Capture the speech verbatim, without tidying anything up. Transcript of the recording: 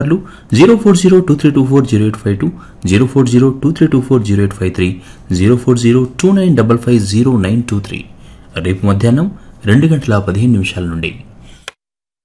zero four zero two three two four zero eight five two zero four zero two three two four zero eight five three zero four zero two nine double five zero nine two three రేపు మధ్యాహ్నం రెండు గంటల పదిహేను నిమిషాల నుండి